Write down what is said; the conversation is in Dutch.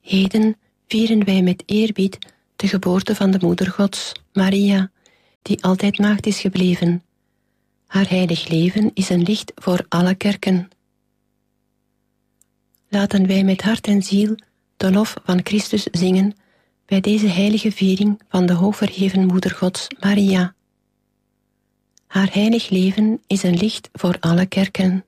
Heden vieren wij met eerbied de geboorte van de Moeder Gods, Maria, die altijd maagd is gebleven. Haar heilig leven is een licht voor alle kerken. Laten wij met hart en ziel de lof van Christus zingen bij deze heilige viering van de hoogverheven Moeder Gods, Maria. Haar heilig leven is een licht voor alle kerken.